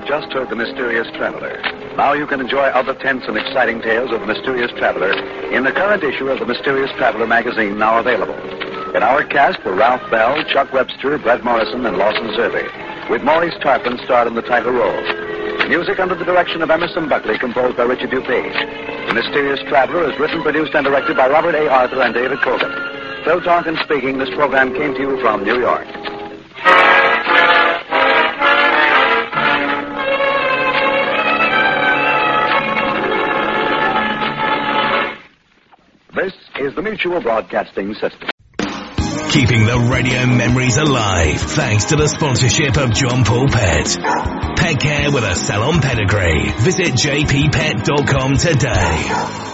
have just heard The Mysterious Traveler. Now you can enjoy other tense and exciting tales of The Mysterious Traveler in the current issue of The Mysterious Traveler magazine, now available. In our cast were Ralph Bell, Chuck Webster, Brett Morrison, and Lawson Zerbe, with Maurice Tarpon starred in the title role. Music under the direction of Emerson Buckley, composed by Richard DuPage. The Mysterious Traveler is written, produced, and directed by Robert A. Arthur and David Cogan. Phil Tonkin speaking. This program came to you from New York. This is the Mutual Broadcasting System. Keeping the radio memories alive thanks to the sponsorship of John Paul Pet. Pet care with a salon pedigree. Visit jppet.com today.